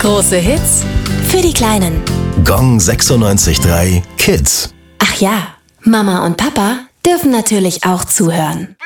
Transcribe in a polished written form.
Große Hits Für die Kleinen. Gong 96.3 Kids. Ach ja, Mama und Papa dürfen natürlich auch zuhören.